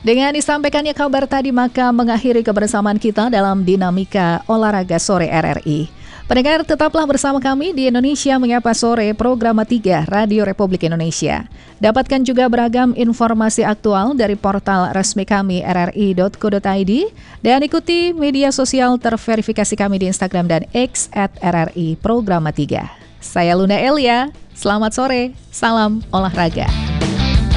Dengan disampaikannya kabar tadi, maka mengakhiri kebersamaan kita dalam Dinamika Olahraga Sore RRI. Pendengar, tetaplah bersama kami di Indonesia Menyapa Sore, program 3 Radio Republik Indonesia. Dapatkan juga beragam informasi aktual dari portal resmi kami rri.co.id dan ikuti media sosial terverifikasi kami di Instagram dan X @RRI Program 3. Saya Luna Elia, selamat sore, salam olahraga.